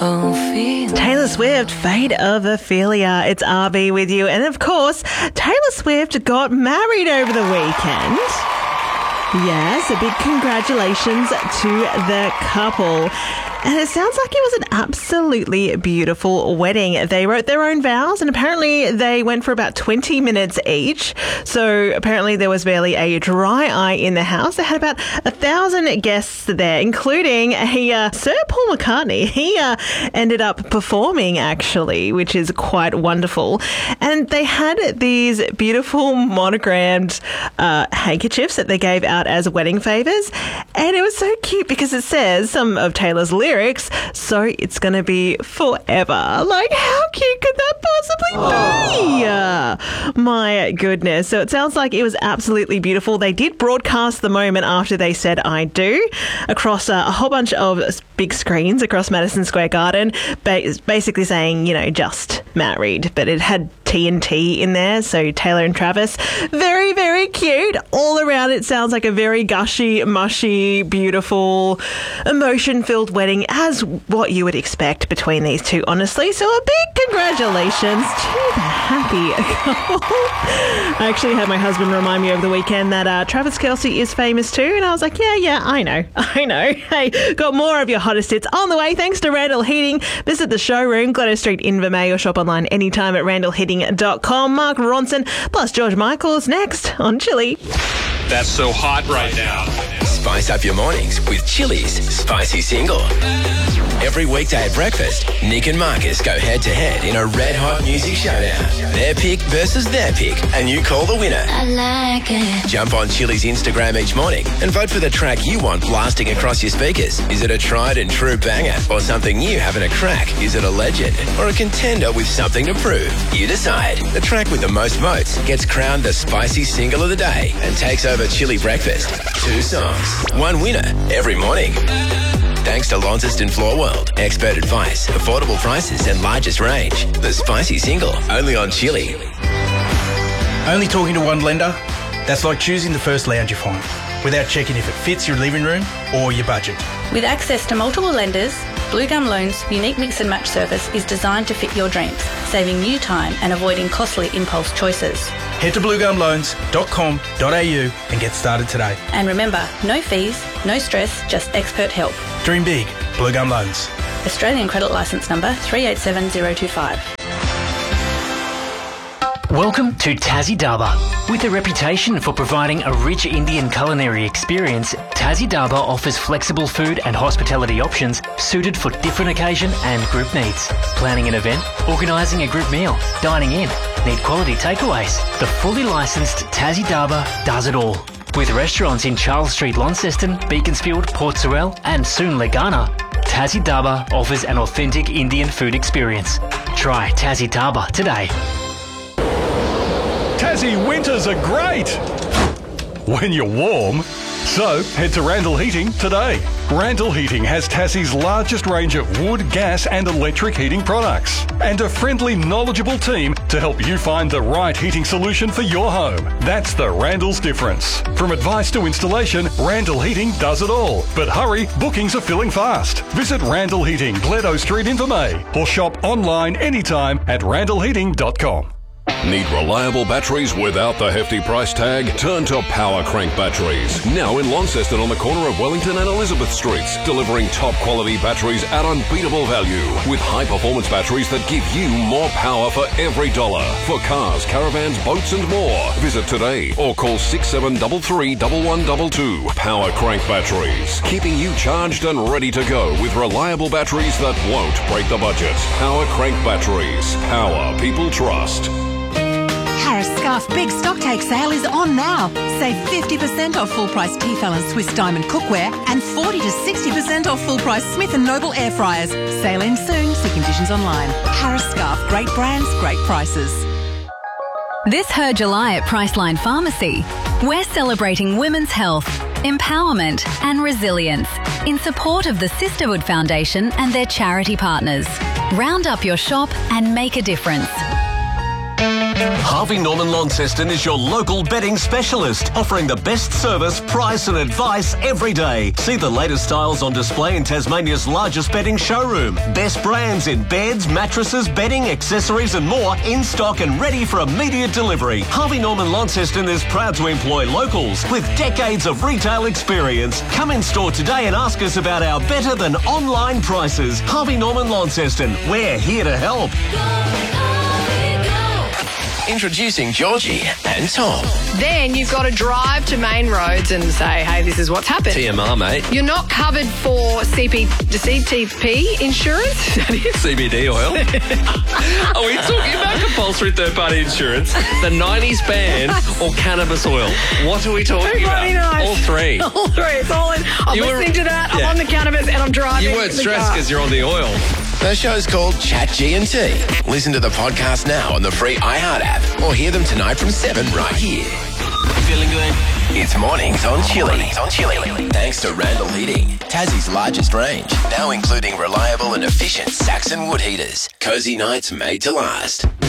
Taylor Swift, Fate of Ophelia. It's RB with you. And of course, Taylor Swift got married over the weekend. Yes, a big congratulations to the couple. And it sounds like it was an absolutely beautiful wedding. They wrote their own vows and apparently they went for about 20 minutes each. So apparently there was barely a dry eye in the house. They had about 1,000 guests there, including Sir Paul McCartney. He ended up performing actually, which is quite wonderful. And they had these beautiful monogrammed handkerchiefs that they gave out as wedding favours. And it was so cute because it says some of Taylor's lyrics, so it's going to be forever. Like, how cute could that possibly be? My goodness. So it sounds like it was absolutely beautiful. They did broadcast the moment after they said I do across a whole bunch of big screens across Madison Square Garden, basically saying, just married. But it had TNT in there, so Taylor and Travis. Very, very cute. All around it sounds like a very gushy, mushy, beautiful, emotion-filled wedding, as what you would expect between these two, honestly. So a big congratulations to the happy couple. I actually had my husband remind me over the weekend that Travis Kelce is famous too, and I was like, yeah, I know. Hey, got more of your hottest hits on the way thanks to Randall Heating. Visit the showroom, Gladys Street in Vermey, or shop online anytime at randallheating.com. Mark Ronson plus George Michaels next on Chili. That's so hot right now. Spice up your mornings with Chili's Spicy Single. Every weekday at breakfast, Nick and Marcus go head-to-head in a red-hot music showdown. Their pick versus their pick, and you call the winner. I like it. Jump on Chili's Instagram each morning and vote for the track you want blasting across your speakers. Is it a tried and true banger or something new having a crack? Is it a legend or a contender with something to prove? You decide. The track with the most votes gets crowned the Spicy Single of the day and takes over Chili Breakfast. 2 songs, 1 winner every morning. Thanks to Launceston Floor World. Expert advice, affordable prices and largest range. The Spicy Single, only on Chili. Only talking to one lender? That's like choosing the first lounge you find, without checking if it fits your living room or your budget. With access to multiple lenders, Blue Gum Loans' unique mix and match service is designed to fit your dreams, saving you time and avoiding costly impulse choices. Head to bluegumloans.com.au and get started today. And remember, no fees, no stress, just expert help. Dream big. Blue Gum Loans. Australian credit licence number 387025. Welcome to Tassie Dhaba. With a reputation for providing a rich Indian culinary experience, Tassie Dhaba offers flexible food and hospitality options suited for different occasion and group needs. Planning an event, organising a group meal, dining in, need quality takeaways. The fully licensed Tassie Dhaba does it all. With restaurants in Charles Street, Launceston, Beaconsfield, Port Sorell and soon Legana, Tassie Dhaba offers an authentic Indian food experience. Try Tassie Dhaba today. Tassie winters are great when you're warm. So head to Randall Heating today. Randall Heating has Tassie's largest range of wood, gas and electric heating products and a friendly, knowledgeable team to help you find the right heating solution for your home. That's the Randall's difference. From advice to installation, Randall Heating does it all. But hurry, bookings are filling fast. Visit Randall Heating, Gledo Street in Vermey, or shop online anytime at randallheating.com. Need reliable batteries without the hefty price tag? Turn to Power Crank Batteries. Now in Launceston on the corner of Wellington and Elizabeth Streets. Delivering top quality batteries at unbeatable value. With high performance batteries that give you more power for every dollar. For cars, caravans, boats and more. Visit today or call 6733 1122. Power Crank Batteries. Keeping you charged and ready to go with reliable batteries that won't break the budget. Power Crank Batteries. Power people trust. Harris Scarf Big Stocktake Sale is on now. Save 50% off full-price Tefal and Swiss Diamond cookware and 40 to 60% off full-price Smith & Noble air fryers. Sale ends soon. See conditions online. Harris Scarf. Great brands, great prices. This Her July at Priceline Pharmacy, we're celebrating women's health, empowerment and resilience in support of the Sisterhood Foundation and their charity partners. Round up your shop and make a difference. Harvey Norman Launceston is your local bedding specialist, offering the best service, price and advice every day. See the latest styles on display in Tasmania's largest bedding showroom. Best brands in beds, mattresses, bedding, accessories and more in stock and ready for immediate delivery. Harvey Norman Launceston is proud to employ locals with decades of retail experience. Come in store today and ask us about our better than online prices. Harvey Norman Launceston, we're here to help. Introducing Georgie and Tom. Then you've got to drive to Main Roads and say, hey, this is what's happened. TMR, mate. You're not covered for CTP insurance? CBD oil. Are we talking about compulsory third-party insurance, the 90s ban, or cannabis oil? What are we talking about? Nice. All three. All three. It's all in. I'm listening to that. I'm on the cannabis and I'm driving. You weren't stressed because you're on the oil. The show's called Chat G&T. Listen to the podcast now on the free iHeart app or hear them tonight from 7 right here. Feeling good? It's Mornings on Chili. Thanks to Randall Heating, Tassie's largest range, now including reliable and efficient Saxon wood heaters. Cozy nights made to last.